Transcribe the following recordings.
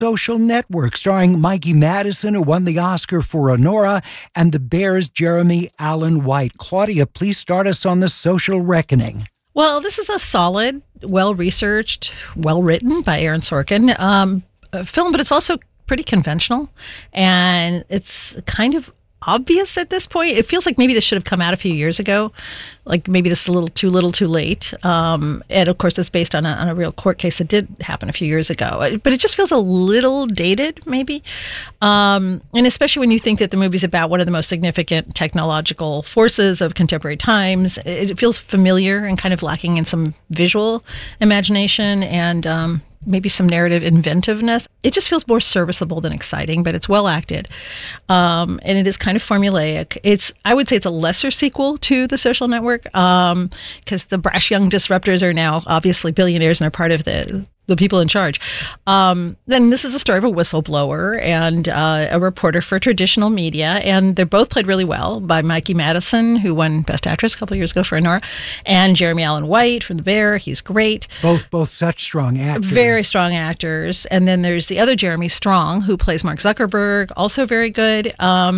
Social Network, starring Mikey Madison, who won the Oscar for Honora, and The Bear's Jeremy Allen White. Claudia, please start us on The Social Reckoning. Well, this is a solid, well-researched, well-written by Aaron Sorkin film, but it's also pretty conventional, and it's kind of obvious at this point. It feels like maybe this should have come out a few years ago, like maybe this is a little too late. And of course, it's based on a real court case that did happen a few years ago. But it just feels a little dated, maybe. And especially when you think that the movie's about one of the most significant technological forces of contemporary times, it feels familiar and kind of lacking in some visual imagination and maybe some narrative inventiveness. It just feels more serviceable than exciting, but it's well acted. And it is kind of formulaic. I would say it's a lesser sequel to The Social Network, because the brash young disruptors are now obviously billionaires and are part of the people in charge. Then this is the story of a whistleblower and a reporter for traditional media, and they're both played really well by Mikey Madison, who won Best Actress a couple of years ago for Honora, and Jeremy Allen White from The Bear. He's great. Both such strong actors. Very strong actors. And then there's the other Jeremy Strong, who plays Mark Zuckerberg, also very good.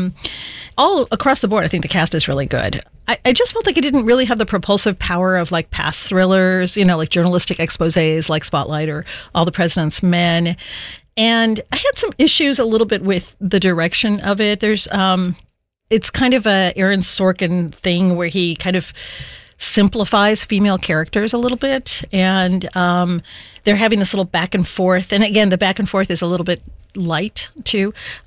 All across the board, I think the cast is really good. I just felt like it didn't really have the propulsive power of like past thrillers, like journalistic exposés like Spotlight or All the President's Men. And I had some issues a little bit with the direction of it. There's, it's kind of a Aaron Sorkin thing where he kind of simplifies female characters a little bit. And they're having this little back and forth. And again, the back and forth is a little bit light too,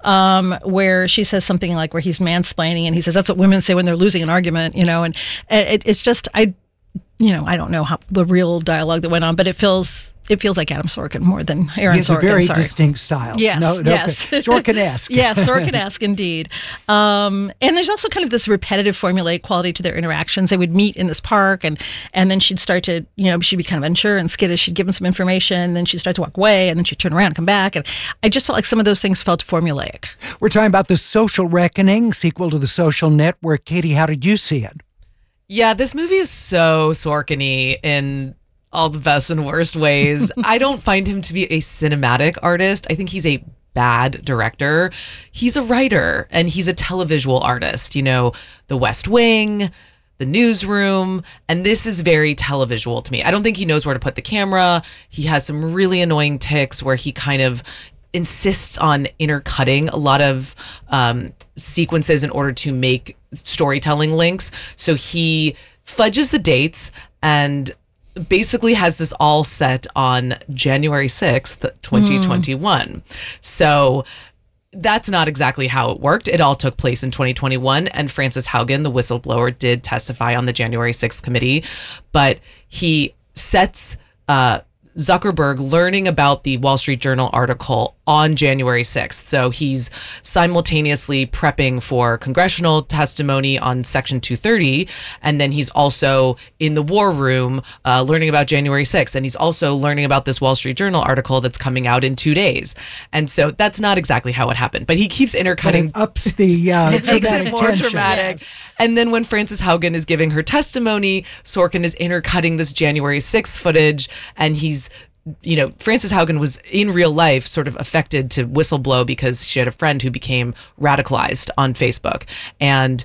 where she says something like where he's mansplaining and he says that's what women say when they're losing an argument, and it's just I don't know how the real dialogue that went on, but it feels like Adam Sorkin more than Aaron Sorkin. He has a very distinct style. Yes, yes. Sorkin-esque. Yes, Sorkin-esque indeed. And there's also kind of this repetitive formulaic quality to their interactions. They would meet in this park, and then she'd start to, she'd be kind of unsure and skittish. She'd give him some information, then she'd start to walk away, and then she'd turn around and come back. And I just felt like some of those things felt formulaic. We're talking about The Social Reckoning, sequel to The Social Network. Katie, how did you see it? Yeah, this movie is so Sorkin-y in all the best and worst ways. I don't find him to be a cinematic artist. I think he's a bad director. He's a writer and he's a televisual artist. The West Wing, The Newsroom, and this is very televisual to me. I don't think he knows where to put the camera. He has some really annoying tics where he kind of insists on intercutting a lot of sequences in order to make storytelling links. So he fudges the dates and basically has this all set on January 6th, 2021. So that's not exactly how it worked. It all took place in 2021, and Frances Haugen, the whistleblower, did testify on the January 6th committee, but he sets Zuckerberg learning about the Wall Street Journal article on January 6th. So he's simultaneously prepping for congressional testimony on Section 230. And then he's also in the war room learning about January 6th. And he's also learning about this Wall Street Journal article that's coming out in 2 days. And so that's not exactly how it happened. But he keeps intercutting. But it ups the it makes it more tension. dramatic. Yes. And then when Frances Haugen is giving her testimony, Sorkin is intercutting this January 6th footage. And he's Frances Haugen was in real life sort of affected to whistleblow because she had a friend who became radicalized on Facebook. And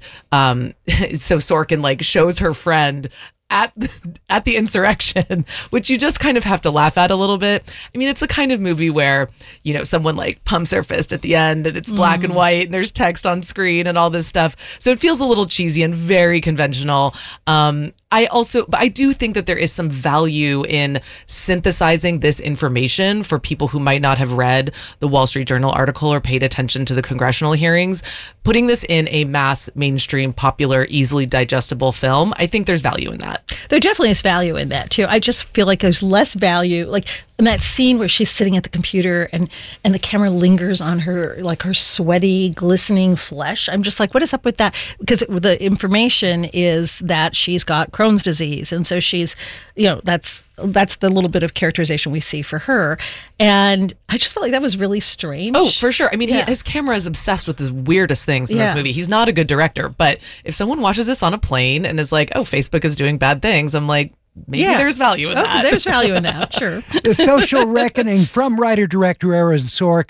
so Sorkin shows her friend at the insurrection, which you just kind of have to laugh at a little bit. I mean, it's the kind of movie where, someone pumps their fist at the end and it's black and white and there's text on screen and all this stuff. So it feels a little cheesy and very conventional. I do think that there is some value in synthesizing this information for people who might not have read the Wall Street Journal article or paid attention to the congressional hearings. Putting this in a mass, mainstream, popular, easily digestible film, I think there's value in that. There definitely is value in that too. I just feel like there's less value, in that scene where she's sitting at the computer and the camera lingers on her, her sweaty, glistening flesh. I'm just like, what is up with that? Because the information is that she's got Crohn's disease. And so she's, that's the little bit of characterization we see for her. And I just felt like that was really strange. Oh, for sure. I mean, his camera is obsessed with the weirdest things in this movie. He's not a good director. But if someone watches this on a plane and is like, oh, Facebook is doing bad things, I'm like, maybe there's value in that. There's value in that, sure. The Social Reckoning from writer-director Aaron Sorkin.